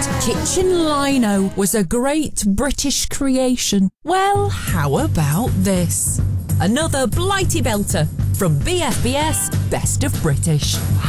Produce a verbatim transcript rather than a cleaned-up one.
kitchen lino was a great British creation. Well, how about this? Another Blighty belter from B F B S Best of British.